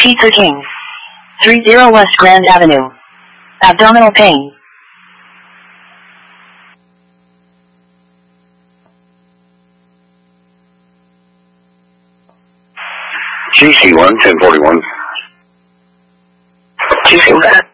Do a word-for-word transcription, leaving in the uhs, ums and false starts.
Pizza King. three zero West Grand Avenue. Abdominal pain. G C one, ten forty-one. G C one.